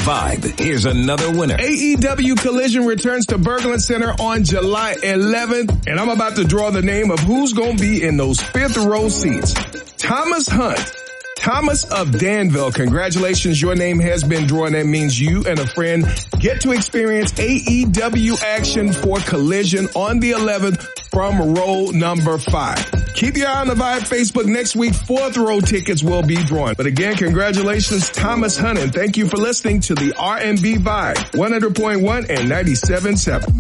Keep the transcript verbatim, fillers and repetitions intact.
Vibe. Here's another winner. A E W Collision returns to Berglund Center on July eleventh, and I'm about to draw the name of who's going to be in those fifth row seats. Thomas Hunt. Thomas of Danville, congratulations. Your name has been drawn. That means you and a friend get to experience A E W action for Collision on the eleventh from row number five. Keep your eye on the Vibe Facebook. Next week, fourth row tickets will be drawn. But again, congratulations, Thomas Hunt, and thank you for listening to the R and B Vibe, one hundred point one and ninety-seven point seven.